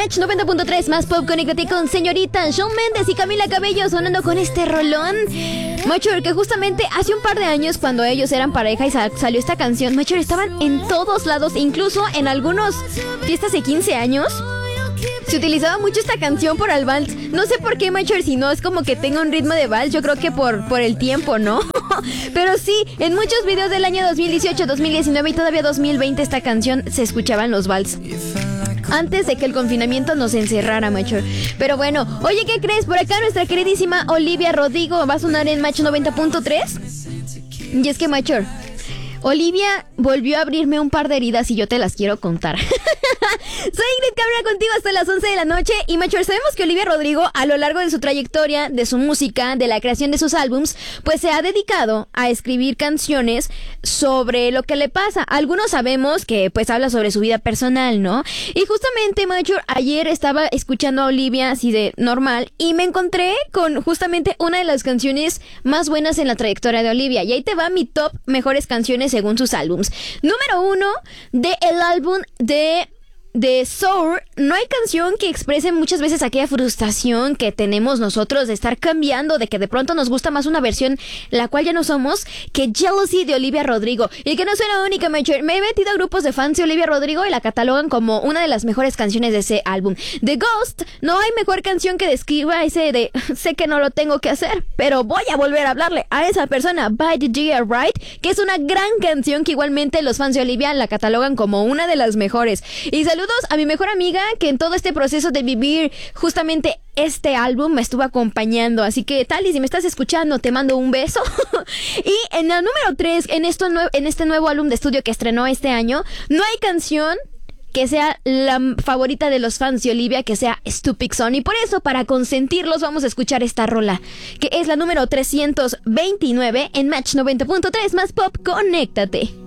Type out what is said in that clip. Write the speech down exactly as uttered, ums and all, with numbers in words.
Match noventa punto tres más pop, conéctate con señorita Shawn Mendes y Camila Cabello sonando con este rolón. Mature, que justamente hace un par de años cuando ellos eran pareja y sal- salió esta canción, Mature, estaban en todos lados, incluso en algunos fiestas de quince años. Se utilizaba mucho esta canción por el vals. No sé por qué, Mature, si no es como que tenga un ritmo de vals. Yo creo que por, por el tiempo, ¿no? Pero sí, en muchos videos del año dos mil dieciocho, dos mil diecinueve y todavía dos mil veinte esta canción se escuchaban los vals. Antes de que el confinamiento nos encerrara, Mature. Pero bueno, oye, ¿qué crees? Por acá nuestra queridísima Olivia Rodrigo va a sonar en Match noventa punto tres. Y es que, Mature, Olivia volvió a abrirme un par de heridas y yo te las quiero contar. Soy Ingrid Cabrera contigo hasta las once de la noche. Y Mature, sabemos que Olivia Rodrigo, a lo largo de su trayectoria, de su música, de la creación de sus álbums, pues se ha dedicado a escribir canciones sobre lo que le pasa. Algunos sabemos que pues habla sobre su vida personal, ¿no? Y justamente, Mature, ayer estaba escuchando a Olivia así de normal y me encontré con justamente una de las canciones más buenas en la trayectoria de Olivia. Y ahí te va mi top mejores canciones según sus álbums. Número uno de el álbum de de Sour. No hay canción que exprese muchas veces aquella frustración que tenemos nosotros de estar cambiando, de que de pronto nos gusta más una versión la cual ya no somos, que Jealousy de Olivia Rodrigo. Y que no soy la única, Mature. Me he metido a grupos de fans de Olivia Rodrigo y la catalogan como una de las mejores canciones de ese álbum. The Ghost, no hay mejor canción que describa ese de sé que no lo tengo que hacer, pero voy a volver a hablarle a esa persona, By the G R Right, que es una gran canción que igualmente los fans de Olivia la catalogan como una de las mejores. Y saludos a mi mejor amiga que en todo este proceso de vivir justamente este álbum me estuvo acompañando. Así que, Tali, si me estás escuchando, te mando un beso. Y en el número tres, en, esto nue- en este nuevo álbum de estudio que estrenó este año, no hay canción que sea la favorita de los fans de Olivia que sea Stupid Son. Y por eso, para consentirlos, vamos a escuchar esta rola, que es la número trescientos veintinueve en Match noventa punto tres más pop. Conéctate.